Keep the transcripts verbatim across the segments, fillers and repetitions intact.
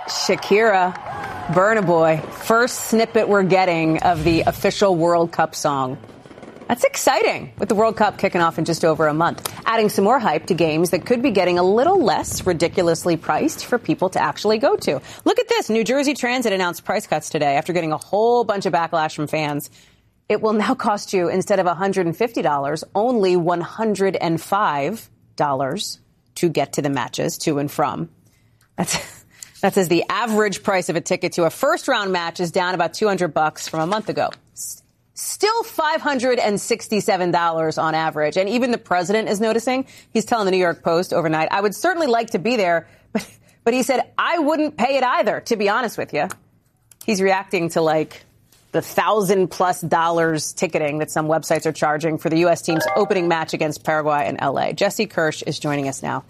Shakira, Burna Boy, first snippet we're getting of the official World Cup song. That's exciting, with the World Cup kicking off in just over a month, adding some more hype to games that could be getting a little less ridiculously priced for people to actually go to. Look at this. New Jersey Transit announced price cuts today after getting a whole bunch of backlash from fans. It will now cost you, instead of one hundred fifty dollars, only one hundred five dollars to get to the matches to and from. That's, that's as the average price of a ticket to a first-round match is down about two hundred bucks from a month ago. Still five hundred sixty-seven dollars on average. And even the president is noticing. He's telling the New York Post overnight, I would certainly like to be there, but, but he said, I wouldn't pay it either, to be honest with you. He's reacting to, like, the thousand plus dollars ticketing that some websites are charging for the U S team's opening match against Paraguay in L A. Jesse Kirsch is joining us now.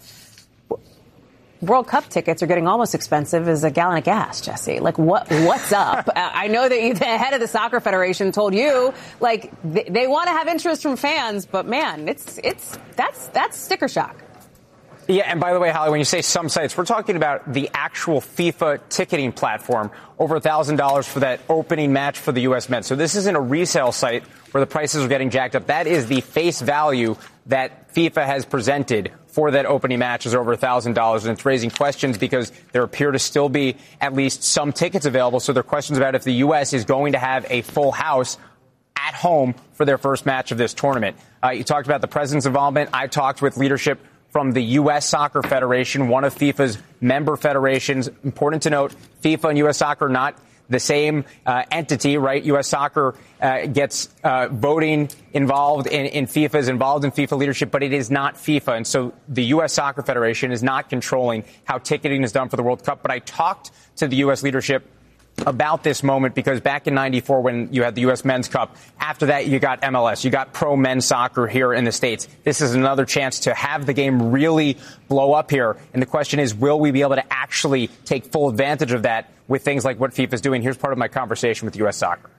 World Cup tickets are getting almost expensive as a gallon of gas, Jesse. Like, what? What's up? I know that you, the head of the Soccer Federation told you, like, they, they want to have interest from fans, but man, it's it's that's that's sticker shock. Yeah, and by the way, Holly, when you say some sites, we're talking about the actual FIFA ticketing platform, over one thousand dollars for that opening match for the U S men. So this isn't a resale site where the prices are getting jacked up. That is the face value that FIFA has presented for that opening match is over one thousand dollars. And it's raising questions because there appear to still be at least some tickets available. So there are questions about if the U S is going to have a full house at home for their first match of this tournament. Uh, you talked about the president's involvement. I talked with leadership from the U S Soccer Federation, one of FIFA's member federations. Important to note, FIFA and U S Soccer are not the same uh, entity, right? U S Soccer uh, gets uh, voting involved in, in FIFA, is involved in FIFA leadership, but it is not FIFA. And so the U S Soccer Federation is not controlling how ticketing is done for the World Cup. But I talked to the U S leadership about this moment because back in ninety-four when you had the U S Men's Cup, after that you got M L S, you got pro men's soccer here in the States. This is another chance to have the game really blow up here. And the question is, will we be able to actually take full advantage of that with things like what FIFA is doing? Here's part of my conversation with U S Soccer.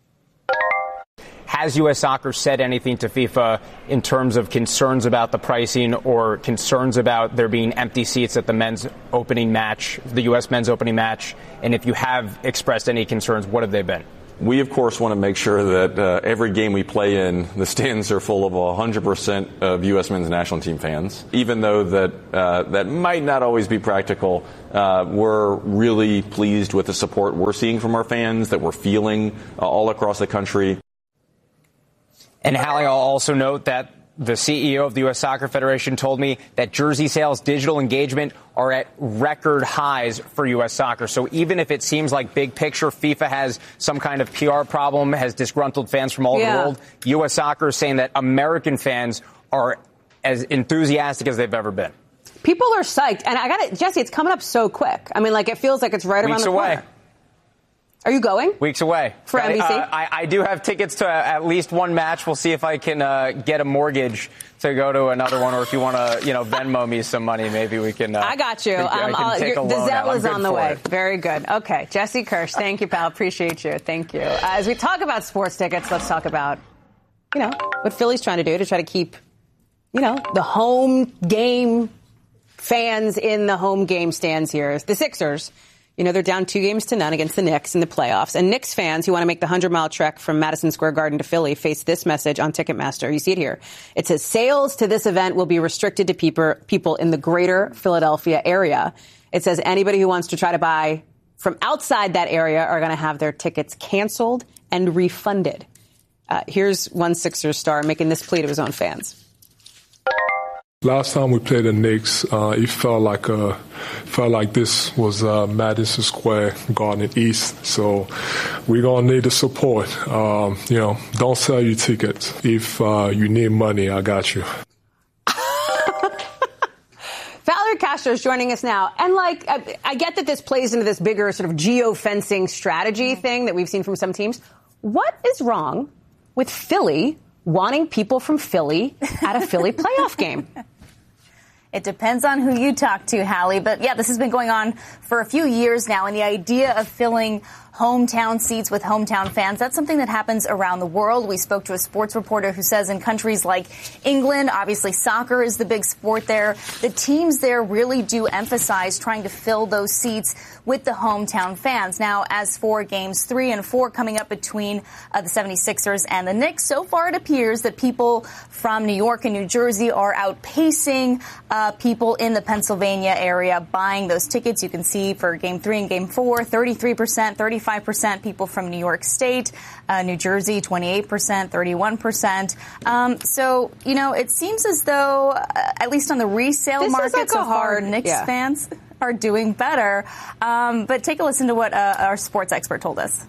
Has U S Soccer said anything to FIFA in terms of concerns about the pricing or concerns about there being empty seats at the men's opening match, the U S men's opening match? And if you have expressed any concerns, what have they been? We, of course, want to make sure that uh, every game we play in, the stands are full of one hundred percent of U S men's national team fans. Even though that uh, that might not always be practical, uh, we're really pleased with the support we're seeing from our fans, that we're feeling uh, all across the country. And Hallie, I'll also note that the C E O of the U S Soccer Federation told me that jersey sales, digital engagement are at record highs for U S Soccer. So even if it seems like big picture FIFA has some kind of P R problem, has disgruntled fans from all yeah. over the world, U S Soccer is saying that American fans are as enthusiastic as they've ever been. People are psyched. And I got it, Jesse, it's coming up so quick. I mean, like, it feels like it's right Weeks around the away. corner. Are you going? Weeks away. For Got N B C? Uh, I, I do have tickets to at least one match. We'll see if I can uh, get a mortgage to go to another one, or if you want to, you know, Venmo me some money, maybe we can. Uh, I got you. I can, um, I can take your, a the loan Zelle out. is I'm on the good way. for it. Very good. Okay. Jesse Kirsch, thank you, pal. Appreciate you. Thank you. Uh, as we talk about sports tickets, let's talk about, you know, what Philly's trying to do to try to keep, you know, the home game fans in the home game stands here. The Sixers. You know, they're down two games to none against the Knicks in the playoffs. And Knicks fans who want to make the hundred-mile trek from Madison Square Garden to Philly face this message on Ticketmaster. You see it here. It says, sales to this event will be restricted to people, people in the greater Philadelphia area. It says anybody who wants to try to buy from outside that area are going to have their tickets canceled and refunded. Uh, here's one Sixers star making this plea to his own fans. Last time we played the Knicks, uh, it felt like uh, felt like this was uh, Madison Square Garden East. So we're gonna need the support. Um, you know, don't sell your tickets. If uh, you need money, I got you. Valerie Castro is joining us now. And, like, I, I get that this plays into this bigger sort of geo-fencing strategy thing that we've seen from some teams. What is wrong with Philly wanting people from Philly at a Philly playoff game? It depends on who you talk to, Hallie. But, yeah, this has been going on for a few years now. And the idea of filling hometown seats with hometown fans. That's something that happens around the world. We spoke to a sports reporter who says in countries like England, obviously soccer is the big sport there, the teams there really do emphasize trying to fill those seats with the hometown fans. Now, as for games three and four coming up between uh, the seventy-sixers and the Knicks, so far it appears that people from New York and New Jersey are outpacing uh, people in the Pennsylvania area buying those tickets. You can see for game three and game four, thirty-three percent, thirty-five percent people from New York State, uh, New Jersey, twenty-eight percent, thirty-one percent. Um, so, you know, it seems as though, uh, at least on the resale this market, like so hard, far, Knicks yeah. fans are doing better. Um, but take a listen to what uh, our sports expert told us.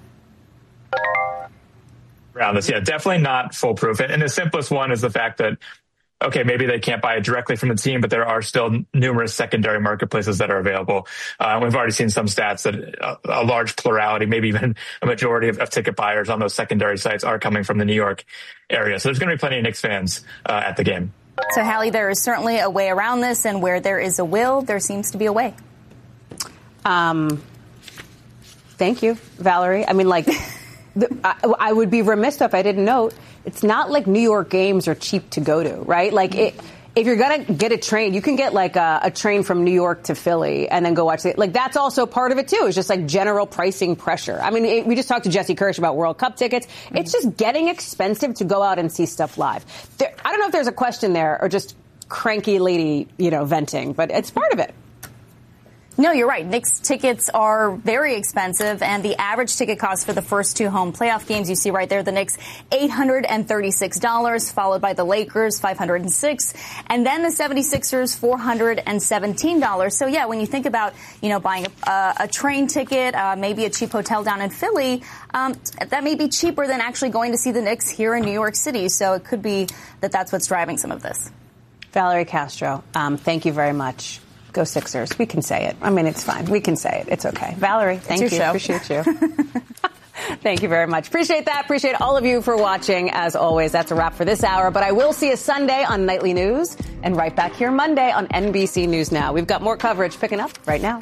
Around this, yeah, definitely not foolproof. And the simplest one is the fact that, okay, maybe they can't buy it directly from the team, but there are still numerous secondary marketplaces that are available. Uh, we've already seen some stats that a, a large plurality, maybe even a majority of, of ticket buyers on those secondary sites are coming from the New York area. So there's going to be plenty of Knicks fans uh, at the game. So, Hallie, there is certainly a way around this, and where there is a will, there seems to be a way. Um, thank you, Valerie. I mean, like, the, I, I would be remiss if I didn't note, it's not like New York games are cheap to go to, right? Like, it, if you're going to get a train, you can get, like, a, a train from New York to Philly and then go watch it. Like, that's also part of it, too. It's just, like, general pricing pressure. I mean, it, we just talked to Jesse Kirsch about World Cup tickets. Mm-hmm. It's just getting expensive to go out and see stuff live. There, I don't know if there's a question there or just cranky lady, you know, venting, but it's part of it. No, you're right. Knicks tickets are very expensive, and the average ticket cost for the first two home playoff games, you see right there, the Knicks, eight hundred thirty-six dollars, followed by the Lakers, five hundred six dollars, and then the seventy-sixers, four hundred seventeen dollars. So, yeah, when you think about, you know, buying a, uh, a train ticket, uh, maybe a cheap hotel down in Philly, um, that may be cheaper than actually going to see the Knicks here in New York City. So it could be that that's what's driving some of this. Valerie Castro, um, thank you very much. Go Sixers. We can say it. I mean, it's fine. We can say it. It's okay. Valerie, thank you. Show. Appreciate you. Thank you very much. Appreciate that. Appreciate all of you for watching. As always, that's a wrap for this hour. But I will see you Sunday on Nightly News and right back here Monday on N B C News Now. We've got more coverage picking up right now.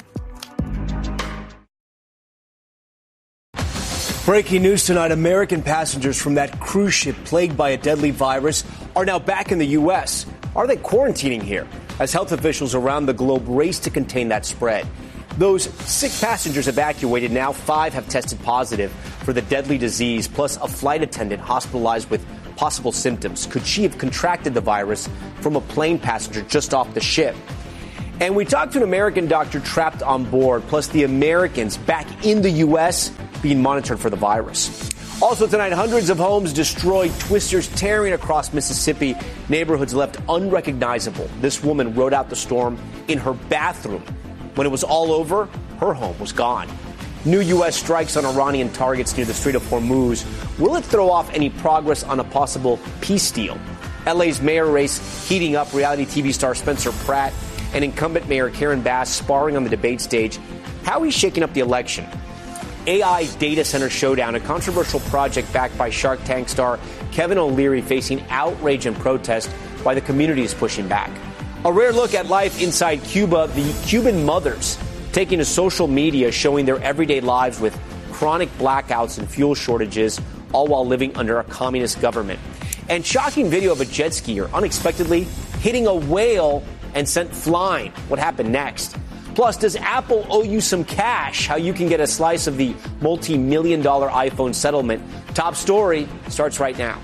Breaking news tonight. American passengers from that cruise ship plagued by a deadly virus are now back in the U S. Are they quarantining here as health officials around the globe race to contain that spread? Those sick passengers evacuated, now five have tested positive for the deadly disease, plus a flight attendant hospitalized with possible symptoms. Could she have contracted the virus from a plane passenger just off the ship? And we talked to an American doctor trapped on board, plus the Americans back in the U S being monitored for the virus. Also tonight, hundreds of homes destroyed, twisters tearing across Mississippi, neighborhoods left unrecognizable. This woman rode out the storm in her bathroom. When it was all over, her home was gone. New U S strikes on Iranian targets near the Strait of Hormuz. Will it throw off any progress on a possible peace deal? L A's mayor race heating up. Reality T V star Spencer Pratt and incumbent mayor Karen Bass sparring on the debate stage. How he's shaking up the election. A I data center showdown, a controversial project backed by Shark Tank star Kevin O'Leary facing outrage and protest while the community is pushing back. A rare look at life inside Cuba, the Cuban mothers taking to social media showing their everyday lives with chronic blackouts and fuel shortages, all while living under a communist government. And shocking video of a jet skier unexpectedly hitting a whale and sent flying. What happened next? Plus, does Apple owe you some cash? How you can get a slice of the multi-million dollar iPhone settlement. Top story starts right now.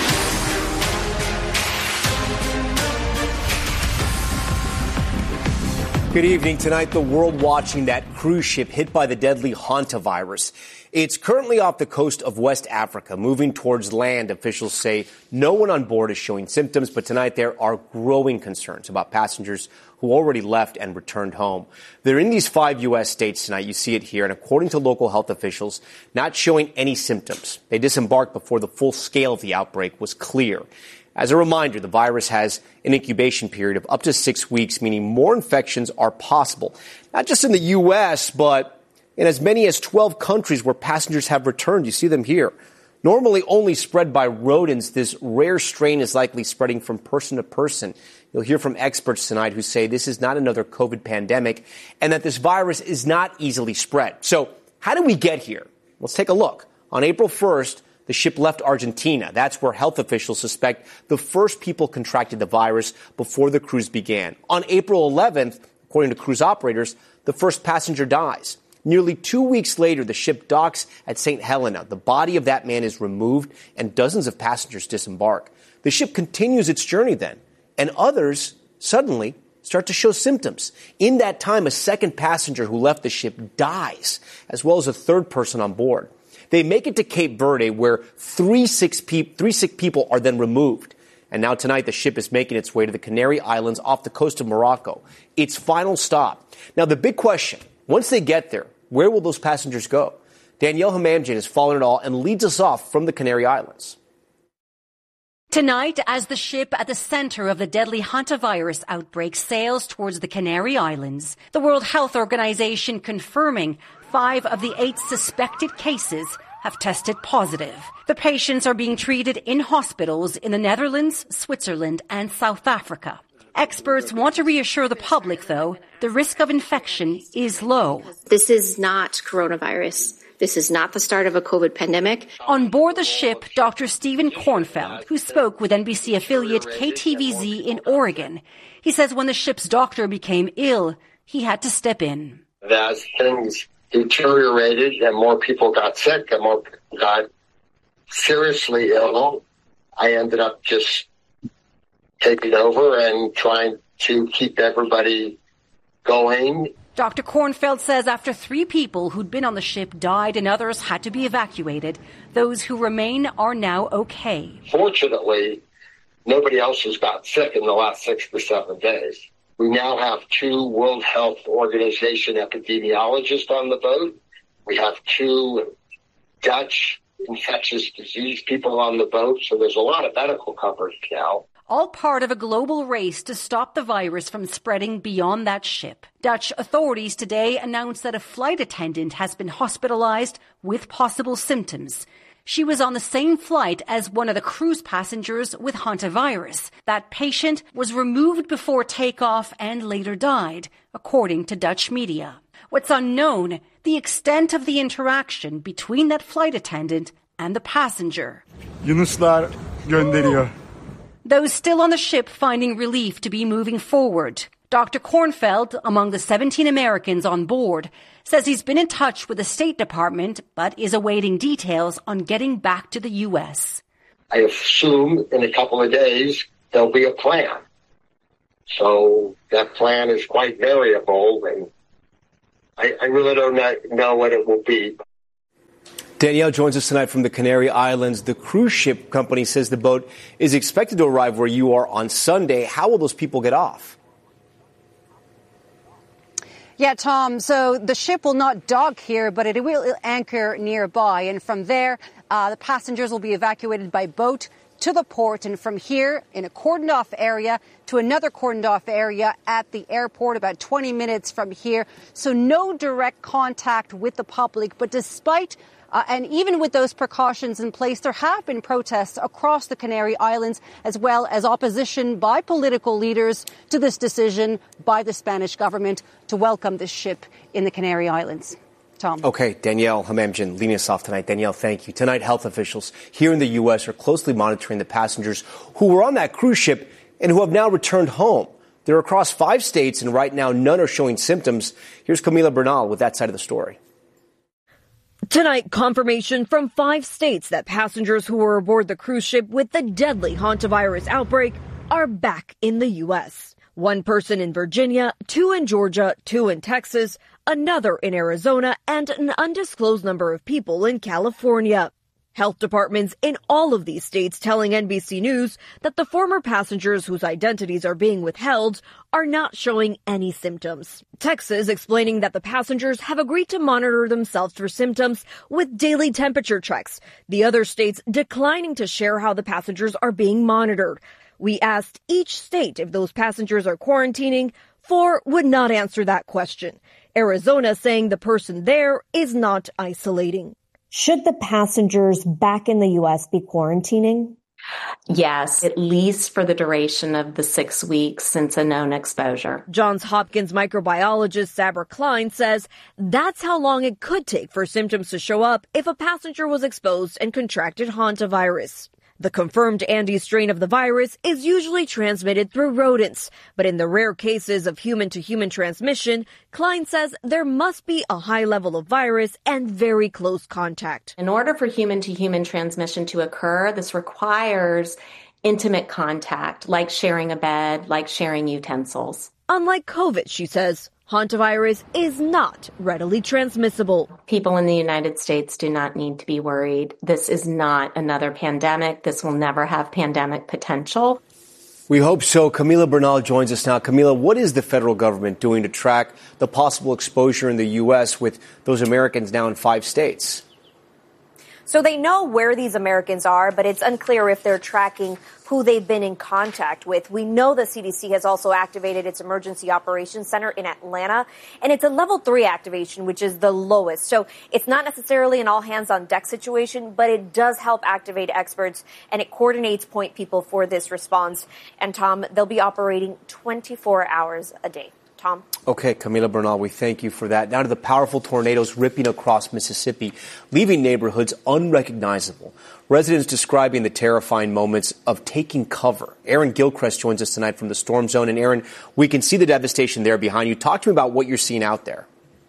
Good evening. Tonight, the world watching that cruise ship hit by the deadly hantavirus. It's currently off the coast of West Africa, moving towards land. Officials say no one on board is showing symptoms, but tonight there are growing concerns about passengers who already left and returned home. They're in these five U S states tonight. You see it here. And according to local health officials, not showing any symptoms. They disembarked before the full scale of the outbreak was clear. As a reminder, the virus has an incubation period of up to six weeks, meaning more infections are possible, not just in the U S, but in as many as twelve countries where passengers have returned. You see them here. Normally only spread by rodents, this rare strain is likely spreading from person to person. You'll hear from experts tonight who say this is not another COVID pandemic and that this virus is not easily spread. So how did we get here? Let's take a look. On April first, the ship left Argentina. That's where health officials suspect the first people contracted the virus before the cruise began. On April eleventh, according to cruise operators, the first passenger dies. Nearly two weeks later, the ship docks at Saint Helena. The body of that man is removed and dozens of passengers disembark. The ship continues its journey then, and others suddenly start to show symptoms. In that time, a second passenger who left the ship dies, as well as a third person on board. They make it to Cape Verde, where three, six pe- three sick people are then removed. And now tonight, the ship is making its way to the Canary Islands off the coast of Morocco. Its final stop. Now, the big question, once they get there, where will those passengers go? Danielle Hamamdjian has followed it all and leads us off from the Canary Islands. Tonight, as the ship at the center of the deadly hantavirus outbreak sails towards the Canary Islands, the World Health Organization confirming five of the eight suspected cases have tested positive. The patients are being treated in hospitals in the Netherlands, Switzerland, and South Africa. Experts want to reassure the public, though, the risk of infection is low. This is not coronavirus. This is not the start of a COVID pandemic. On board the ship, Doctor Stephen Kornfeld, who spoke with N B C affiliate K T V Z in Oregon. He says when the ship's doctor became ill, he had to step in. As things deteriorated and more people got sick and more people got seriously ill, I ended up just taking over and trying to keep everybody going. Doctor Kornfeld says after three people who'd been on the ship died and others had to be evacuated, those who remain are now okay. Fortunately, nobody else has got sick in the last six to seven days. We now have two World Health Organization epidemiologists on the boat. We have two Dutch infectious disease people on the boat, so there's a lot of medical coverage now. All part of a global race to stop the virus from spreading beyond that ship. Dutch authorities today announced that a flight attendant has been hospitalized with possible symptoms. She was on the same flight as one of the cruise passengers with hantavirus. That patient was removed before takeoff and later died, according to Dutch media. What's unknown, the extent of the interaction between that flight attendant and the passenger. Yunuslar gönderiyor. Those still on the ship finding relief to be moving forward. Doctor Kornfeld, among the seventeen Americans on board, says he's been in touch with the State Department but is awaiting details on getting back to the U S. I assume in a couple of days there'll be a plan. So that plan is quite variable, and I, I really don't know what it will be. Danielle joins us tonight from the Canary Islands. The cruise ship company says the boat is expected to arrive where you are on Sunday. How will those people get off? Yeah, Tom, so the ship will not dock here, but it will anchor nearby. And from there, uh, the passengers will be evacuated by boat to the port, and from here in a cordoned off area to another cordoned off area at the airport about twenty minutes from here. So no direct contact with the public. But despite Uh, and even with those precautions in place, there have been protests across the Canary Islands, as well as opposition by political leaders to this decision by the Spanish government to welcome this ship in the Canary Islands. Tom. Okay, Danielle Hamamdjian leading us off tonight. Danielle, thank you. Tonight, health officials here in the U S are closely monitoring the passengers who were on that cruise ship and who have now returned home. They're across five states, and right now none are showing symptoms. Here's Camila Bernal with that side of the story. Tonight, confirmation from five states that passengers who were aboard the cruise ship with the deadly hantavirus outbreak are back in the U S. One person in Virginia, two in Georgia, two in Texas, another in Arizona, and an undisclosed number of people in California. Health departments in all of these states telling N B C News that the former passengers whose identities are being withheld are not showing any symptoms. Texas explaining that the passengers have agreed to monitor themselves for symptoms with daily temperature checks. The other states declining to share how the passengers are being monitored. We asked each state if those passengers are quarantining. Four would not answer that question. Arizona saying the person there is not isolating. Should the passengers back in the U S be quarantining? Yes, at least for the duration of the six weeks since a known exposure. Johns Hopkins microbiologist Sabra Klein says that's how long it could take for symptoms to show up if a passenger was exposed and contracted hantavirus. The confirmed Andes strain of the virus is usually transmitted through rodents, but in the rare cases of human-to-human transmission, Klein says there must be a high level of virus and very close contact. In order for human-to-human transmission to occur, this requires intimate contact, like sharing a bed, like sharing utensils. Unlike COVID, she says, hantavirus is not readily transmissible. People in the United States do not need to be worried. This is not another pandemic. This will never have pandemic potential. We hope so. Camila Bernal joins us now. Camila, what is the federal government doing to track the possible exposure in the U S with those Americans now in five states? So they know where these Americans are, but it's unclear if they're tracking who they've been in contact with. We know the C D C has also activated its Emergency Operations Center in Atlanta, and it's a level three activation, which is the lowest. So it's not necessarily an all-hands-on-deck situation, but it does help activate experts, and it coordinates point people for this response. And, Tom, they'll be operating twenty-four hours a day. Tom? Okay, Camila Bernal, we thank you for that. Now to the powerful tornadoes ripping across Mississippi, leaving neighborhoods unrecognizable. Residents describing the terrifying moments of taking cover. Aaron Gilchrist joins us tonight from the storm zone. And Aaron, we can see the devastation there behind you. Talk to me about what you're seeing out there.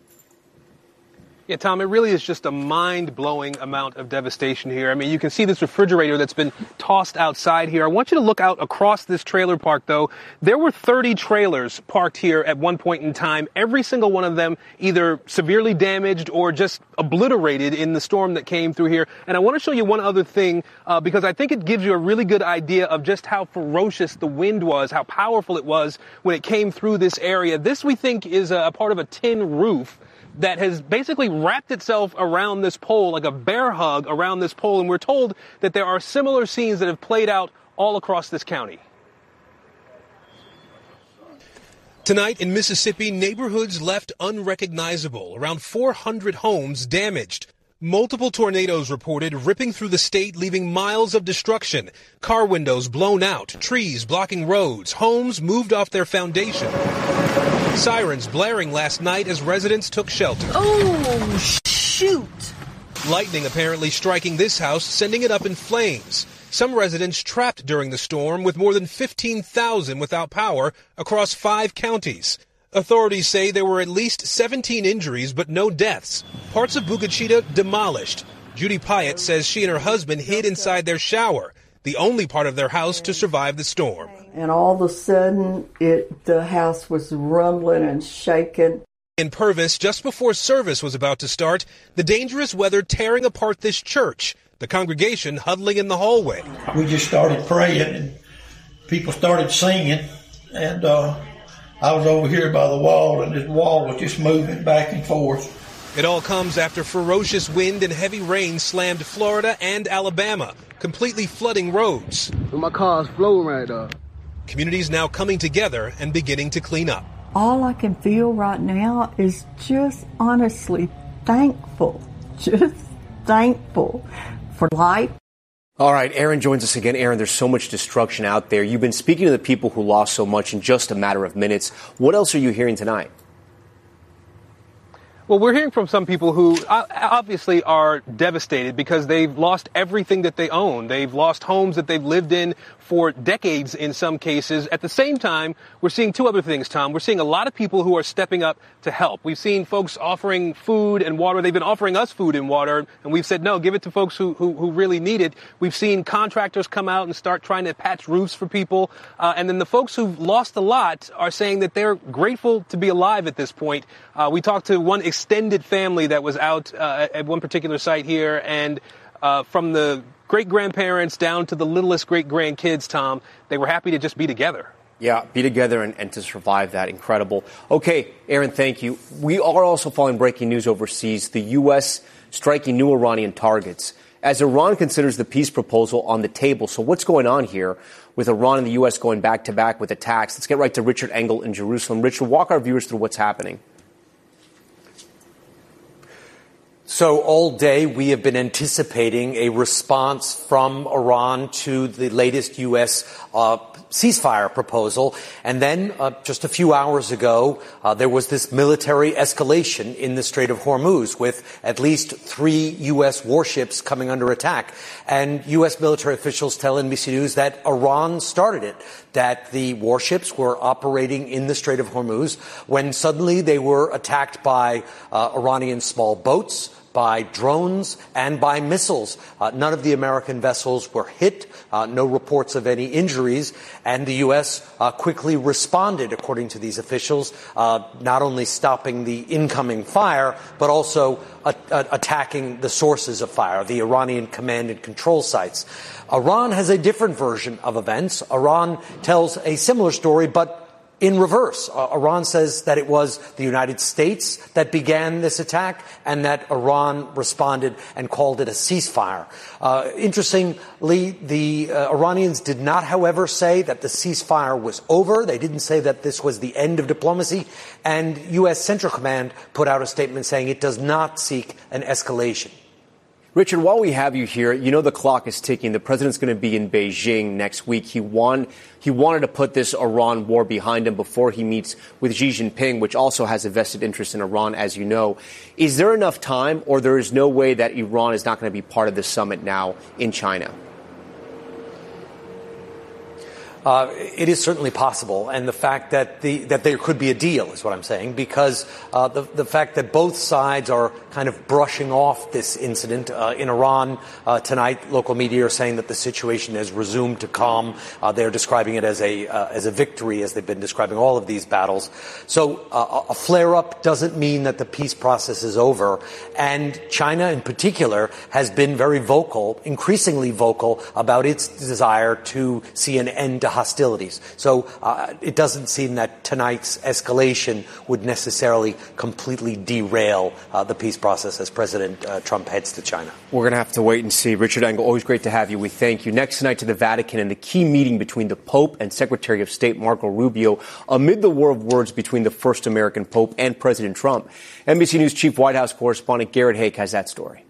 Yeah, Tom, it really is just a mind-blowing amount of devastation here. I mean, you can see this refrigerator that's been tossed outside here. I want you to look out across this trailer park, though. There were thirty trailers parked here at one point in time. Every single one of them either severely damaged or just obliterated in the storm that came through here. And I want to show you one other thing, uh, because I think it gives you a really good idea of just how ferocious the wind was, how powerful it was when it came through this area. This, we think, is a, a part of a tin roof that has basically wrapped itself around this pole, like a bear hug around this pole. And we're told that there are similar scenes that have played out all across this county. Tonight in Mississippi, neighborhoods left unrecognizable, around four hundred homes damaged. Multiple tornadoes reported ripping through the state, leaving miles of destruction. Car windows blown out, trees blocking roads, homes moved off their foundation. Sirens blaring last night as residents took shelter. Oh, shoot! Lightning apparently striking this house, sending it up in flames. Some residents trapped during the storm, with more than fifteen thousand without power across five counties. Authorities say there were at least seventeen injuries, but no deaths. Parts of Bugachita demolished. Judy Pyatt says she and her husband hid inside their shower, the only part of their house to survive the storm. And all of a sudden, it the house was rumbling and shaking. In Purvis, just before service was about to start, the dangerous weather tearing apart this church, the congregation huddling in the hallway. We just started praying, and people started singing, and uh, I was over here by the wall, and this wall was just moving back and forth. It all comes after ferocious wind and heavy rain slammed Florida and Alabama, completely flooding roads. My car's flowing right now. Communities now coming together and beginning to clean up. All I can feel right now is just honestly thankful, just thankful for life. All right, Aaron joins us again. Aaron, there's so much destruction out there. You've been speaking to the people who lost so much in just a matter of minutes. What else are you hearing tonight? Well, we're hearing from some people who obviously are devastated because they've lost everything that they own. They've lost homes that they've lived in for decades in some cases. At the same time, we're seeing two other things, Tom. We're seeing a lot of people who are stepping up to help. We've seen folks offering food and water. They've been offering us food and water, and we've said, no, give it to folks who, who, who really need it. We've seen contractors come out and start trying to patch roofs for people. Uh, and then the folks who've lost a lot are saying that they're grateful to be alive at this point. Uh, we talked to one extended family that was out uh, at one particular site here, and uh, from the great-grandparents down to the littlest great-grandkids, Tom, they were happy to just be together. Yeah, be together and, and to survive that. Incredible. Okay, Aaron, thank you. We are also following breaking news overseas, the U S striking new Iranian targets as Iran considers the peace proposal on the table. So what's going on here with Iran and the U S going back-to-back with attacks? Let's get right to Richard Engel in Jerusalem. Richard, walk our viewers through what's happening. So all day we have been anticipating a response from Iran to the latest U S uh, ceasefire proposal. And then uh, just a few hours ago, uh, there was this military escalation in the Strait of Hormuz with at least three U S warships coming under attack. And U S military officials tell N B C News that Iran started it, that the warships were operating in the Strait of Hormuz when suddenly they were attacked by uh, Iranian small boats, by drones, and by missiles. Uh, none of the American vessels were hit, uh, no reports of any injuries, and the U S uh, quickly responded, according to these officials, uh, not only stopping the incoming fire, but also uh, uh, attacking the sources of fire, the Iranian command and control sites. Iran has a different version of events. Iran tells a similar story, but in reverse. Uh, Iran says that it was the United States that began this attack and that Iran responded and called it a ceasefire. Uh, interestingly, the uh, Iranians did not, however, say that the ceasefire was over. They didn't say that this was the end of diplomacy. And U S Central Command put out a statement saying it does not seek an escalation. Richard, while we have you here, you know the clock is ticking. The president's going to be in Beijing next week. He won, he wanted to put this Iran war behind him before he meets with Xi Jinping, which also has a vested interest in Iran, as you know. Is there enough time, or there is no way that Iran is not going to be part of the summit now in China? Uh, it is certainly possible, and the fact that the that there could be a deal is what I'm saying, because uh, the the fact that both sides are kind of brushing off this incident uh, in Iran uh, tonight. Local media are saying that the situation has resumed to calm. Uh, they're describing it as a uh, as a victory, as they've been describing all of these battles. So uh, a flare-up doesn't mean that the peace process is over, and China in particular has been very vocal, increasingly vocal about its desire to see an end to hostilities. So uh, it doesn't seem that tonight's escalation would necessarily completely derail uh, the peace process as President uh, Trump heads to China. We're going to have to wait and see. Richard Engel, always great to have you. We thank you. Next tonight to the Vatican and the key meeting between the Pope and Secretary of State Marco Rubio amid the war of words between the first American Pope and President Trump. N B C News Chief White House correspondent Garrett Haake has that story.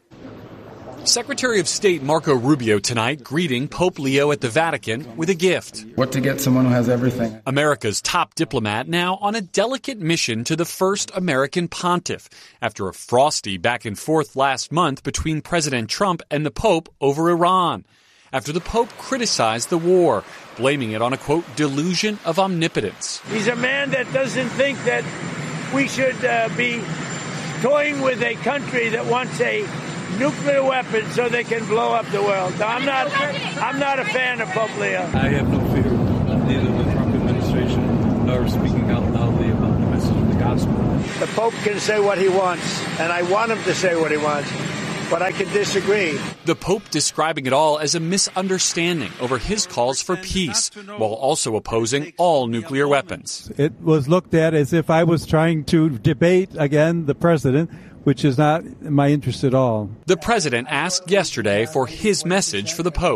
Secretary of State Marco Rubio tonight greeting Pope Leo at the Vatican with a gift. What to get someone who has everything. America's top diplomat now on a delicate mission to the first American pontiff after a frosty back and forth last month between President Trump and the Pope over Iran. After the Pope criticized the war, blaming it on a, quote, delusion of omnipotence. He's a man that doesn't think that we should uh, be toying with a country that wants a nuclear weapons so they can blow up the world. Now, I'm not I'm not a fan of Pope Leo. I have no fear of neither the Trump administration nor speaking out loudly about the message of the gospel. The Pope can say what he wants, and I want him to say what he wants, but I can disagree. The Pope describing it all as a misunderstanding over his calls for peace, while also opposing all nuclear weapons. It was looked at as if I was trying to debate, again, the president, which is not my interest at all. The president asked yesterday for his message for the Pope.